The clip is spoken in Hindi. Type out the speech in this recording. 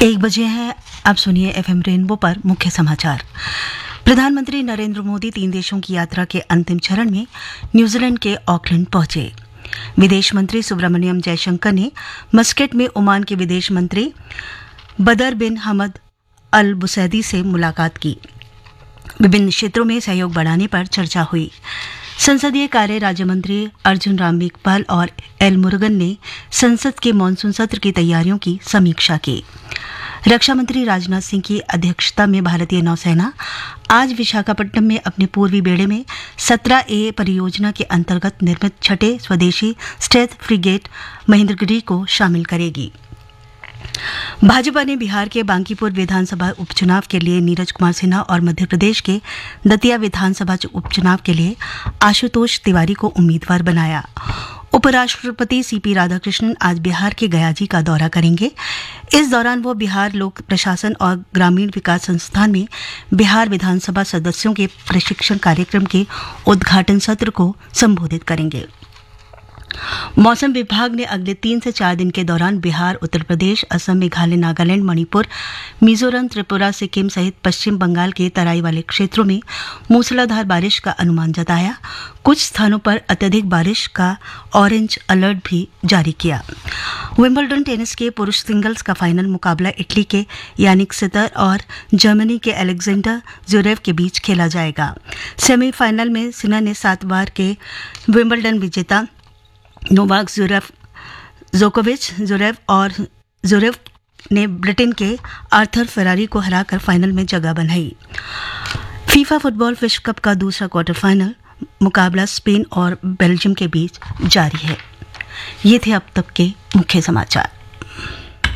1 बजे हैं। अब सुनिए एफएम रेनबो पर मुख्य समाचार। प्रधानमंत्री नरेंद्र मोदी 3 देशों की यात्रा के अंतिम चरण में न्यूजीलैंड के ऑकलैंड पहुंचे। विदेश मंत्री सुब्रमण्यम जयशंकर ने मस्कट में ओमान के विदेश मंत्री बदर बिन हमद अल बुसैदी से मुलाकात की। विभिन्न क्षेत्रों में सहयोग बढ़ाने पर चर्चा हुई। संसदीय कार्य राज्य मंत्री अर्जुन राम मेघवाल और एल मुरुगन ने संसद के मानसून सत्र की तैयारियों की समीक्षा की। रक्षा मंत्री राजनाथ सिंह की अध्यक्षता में भारतीय नौसेना आज विशाखापट्टनम में अपने पूर्वी बेड़े में 17A परियोजना के अंतर्गत निर्मित छठे स्वदेशी स्टेल्थ फ्रिगेट महेंद्रगिरी को शामिल करेगी। भाजपा ने बिहार के बांकीपुर विधानसभा उपचुनाव के लिए नीरज कुमार सिन्हा और मध्य प्रदेश के दतिया विधानसभा उपचुनाव के लिए आशुतोष तिवारी को उम्मीदवार बनाया। उपराष्ट्रपति सीपी राधाकृष्णन आज बिहार के गयाजी का दौरा करेंगे। इस दौरान वो बिहार लोक प्रशासन और ग्रामीण विकास संस्थान में बिहार विधानसभा सदस्यों के प्रशिक्षण कार्यक्रम के उद्घाटन सत्र को संबोधित करेंगे। मौसम विभाग ने अगले 3 से 4 दिन के दौरान बिहार, उत्तर प्रदेश, असम, मेघालय, नागालैंड, मणिपुर, मिजोरम, त्रिपुरा, सिक्किम सहित पश्चिम बंगाल के तराई वाले क्षेत्रों में मूसलाधार बारिश का अनुमान जताया। कुछ स्थानों पर अत्यधिक बारिश का ऑरेंज अलर्ट भी जारी किया। विंबलडन टेनिस के पुरुष सिंगल्स का फाइनल मुकाबला इटली के यानिक सिनर और जर्मनी के अलेक्जेंडर ज्वेरेव के बीच खेला जाएगा। सेमीफाइनल में सिनर ने 7 बार के विंबलडन विजेता नोवाक जोकोविच ने ब्रिटेन के आर्थर फेरारी को हराकर फाइनल में जगह बनाई। फीफा फुटबॉल विश्व कप का दूसरा क्वार्टर फाइनल मुकाबला स्पेन और बेल्जियम के बीच जारी है। ये थे अब तक के मुख्य समाचार।